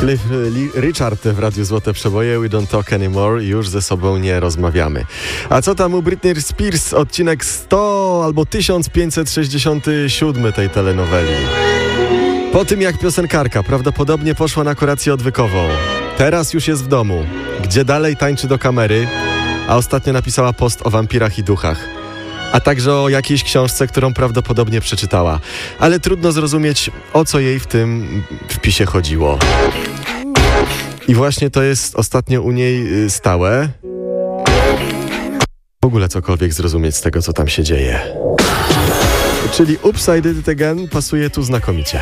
Cliff Richard w Radiu Złote Przeboje. We don't talk anymore. Już ze sobą nie rozmawiamy. A co tam u Britney Spears? Odcinek 100 albo 1567 tej telenoweli. Po tym jak piosenkarka prawdopodobnie poszła na kurację odwykową, teraz już jest w domu, gdzie dalej tańczy do kamery, a ostatnio napisała post o wampirach i duchach. A także o jakiejś książce, którą prawdopodobnie przeczytała. Ale trudno zrozumieć, o co jej w tym wpisie chodziło. I właśnie to jest ostatnio u niej stałe. W ogóle cokolwiek zrozumieć z tego, co tam się dzieje. Czyli Oops, I Did It Again pasuje tu znakomicie.